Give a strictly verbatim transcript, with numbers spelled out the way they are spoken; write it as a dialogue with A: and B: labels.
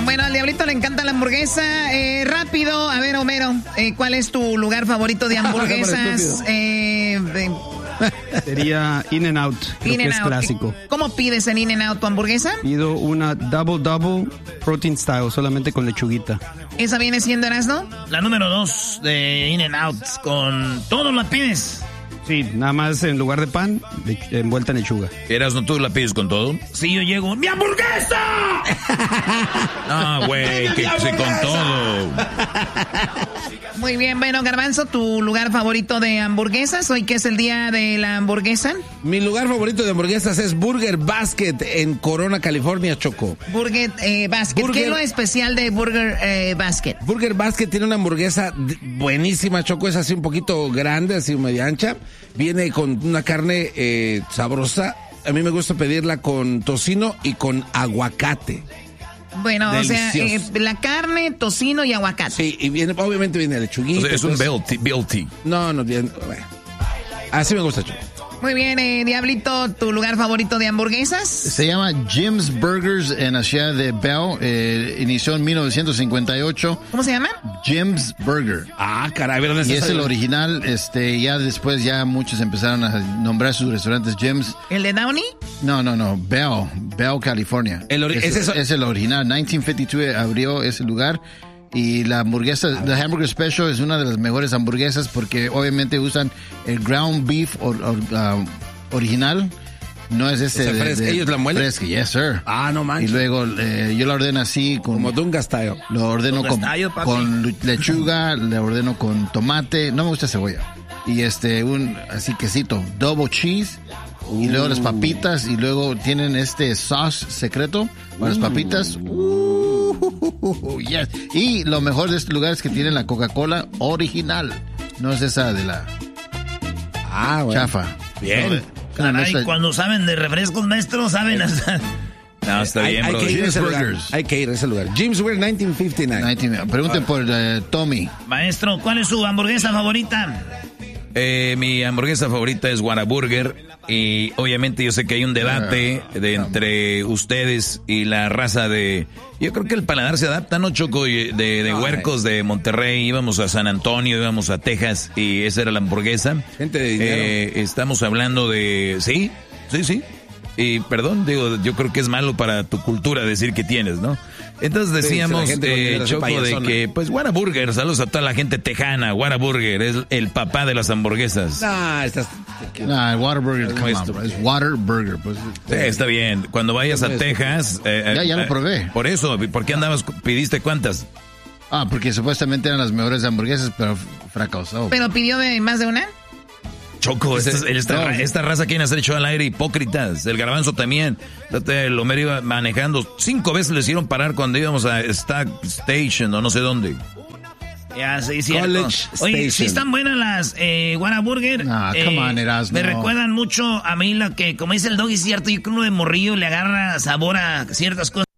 A: Bueno, al Diablito le encanta la hamburguesa. Eh, rápido, a ver, Homero, eh, ¿cuál es tu lugar favorito de hamburguesas? eh, de...
B: Sería In-N-Out, creo que es clásico.
A: ¿Cómo pides en In-N-Out tu hamburguesa?
B: Pido una Double Double Protein Style, solamente con lechuguita.
A: ¿Esa viene siendo, Erasno?
C: La número dos de In-N-Out, con todo la pides.
B: Sí, nada más en lugar de pan, envuelta en lechuga.
D: Erasno, ¿tú la pides con todo?
C: Sí, yo llego, ¡mi hamburguesa!
D: Ah, güey, que se con todo.
A: Muy bien, bueno, Garbanzo, ¿tu lugar favorito de hamburguesas? Hoy que es el día de la hamburguesa.
E: Mi lugar favorito de hamburguesas es Burger Basket en Corona, California, Choco.
A: Burger eh, Basket. Burger... ¿Qué es lo especial de Burger eh, Basket?
E: Burger Basket tiene una hamburguesa buenísima, Choco. Es así un poquito grande, así media ancha. Viene con una carne eh, sabrosa. A mí me gusta pedirla con tocino y con aguacate.
A: Bueno,
E: Delicioso.
A: o sea, eh, la carne, tocino y aguacate.
E: Sí, y viene, obviamente viene lechuguita.
D: O sea, es un B L T.
E: No, no, bien, bueno. Así me gusta, Choco.
A: Muy bien, eh, Diablito, ¿tu lugar favorito de hamburguesas?
F: Se llama Jim's Burgers en la ciudad de Bell. Eh, inició en mil novecientos cincuenta y ocho.
A: ¿Cómo se llama?
F: Jim's Burger.
E: Ah, caray, ¿dónde
F: Y
E: está
F: es el original. Este, ya después ya muchos empezaron a nombrar sus restaurantes Jim's.
A: ¿El de Downey?
F: No, no, no. Bell, Bell, California.
E: El ori-
F: es,
E: ¿es eso?
F: es el original. mil novecientos cincuenta y dos abrió ese lugar. Y la hamburguesa, the Hamburger Special, es una de las mejores hamburguesas porque obviamente usan el ground beef or, or, uh, original. No es ese.
E: O sea,
F: de,
E: fresca.
F: de,
E: ¿Ellos la muelen?
F: Fresca, yes, sir.
E: Ah, no manches.
F: Y luego eh, yo la ordeno así con.
E: Como Dunga Style.
F: Lo ordeno
C: Dunga
F: con,
C: Style, papi.
F: con lechuga, le ordeno con tomate. No me gusta cebolla. Y este, un así quesito, double cheese. Y luego las papitas. Y luego tienen este sauce secreto para las papitas. Uh, yes. Y lo mejor de este lugar es que tienen la Coca-Cola original. No es esa de la
E: Ah, bueno.
F: chafa.
E: Bien.
F: No, no
C: Caray,
F: es-
C: cuando saben de refrescos, maestro, saben hasta...
D: No, está
E: Hay,
D: bien,
E: hay
D: bro.
E: que ir a ese lugar.
F: Burgers.
E: Hay que ir a ese lugar. Jim's Burger mil novecientos cincuenta y nueve.
F: Pregunten por eh, Tommy.
C: Maestro, ¿cuál es su hamburguesa favorita?
D: Eh, mi hamburguesa favorita es Whataburger. Y obviamente yo sé que hay un debate de entre ustedes y la raza de... Yo creo que el paladar se adapta, ¿no, Choco? Y De, de huercos de Monterrey, íbamos a San Antonio, íbamos a Texas y esa era la hamburguesa.
E: Gente de dinero.
D: Eh, estamos hablando de... Sí, sí, sí. Y perdón, digo, yo creo que es malo para tu cultura decir que tienes, ¿no? Entonces decíamos,
E: sí, la gente con
D: eh,
E: dinero es
D: Choco, de
E: payasona.
D: que, pues, Whataburger, saludos a toda la gente tejana. Whataburger es el papá de las hamburguesas.
E: Ah, estás...
F: Nah, Whataburger, come on, bro. Es Whataburger. Pues,
D: Sí, está bien. Cuando vayas a Texas... eh,
F: Ya, ya lo
D: eh,
F: probé.
D: Por eso, ¿por qué andabas, pidiste cuántas?
F: Ah, porque supuestamente eran las mejores hamburguesas, pero fracasó.
A: ¿Pero pidió de más de una?
D: Choco, esta, esta,
F: no.
D: esta raza quiere hacer show al aire, hipócritas. El Garbanzo también. El Homero iba manejando. Cinco veces le hicieron parar cuando íbamos a Stack Station o no sé dónde.
C: Ya, sí, cierto.
E: College
C: Oye,
E: Station.
C: sí están buenas las eh, Whataburger.
F: Ah, come on, Erasmo.
C: Me recuerdan mucho a mí lo que, como dice el Doggy, cierto, yo creo que uno de morrillo le agarra sabor a ciertas cosas.